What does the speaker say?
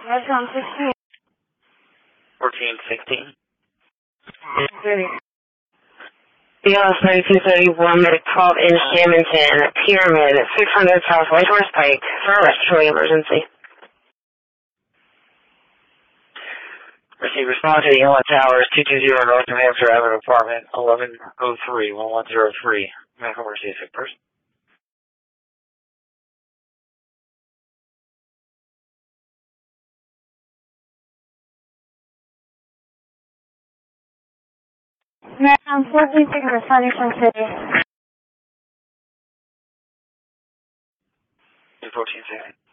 Restaurant 16. 1416. BLS 9231, medic 12 in Hamilton, Pyramid, 600 South White Horse Pike, for a respiratory emergency. Receive response to the Inlet Towers, 220 North New Hampshire Avenue, apartment 1103, 1103. Medical emergency, sick person. Restaurant 14 responding from city. 1416.